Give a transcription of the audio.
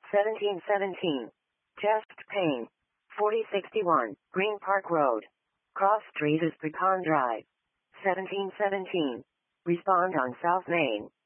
1717. Chest pain. 4061. Green Park Road. Cross Street is Pecan Drive. 1717. Respond on South Main.